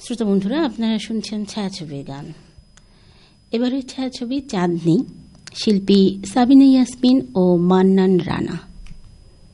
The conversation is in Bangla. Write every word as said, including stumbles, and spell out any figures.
শ্রোতা বন্ধুরা, আপনারা শুনছেন ছায়াছবির গান। এবারের ছায়াছবি চাঁদনি, শিল্পী সাবিনা ইয়াসমিন ও মান্নান রানা।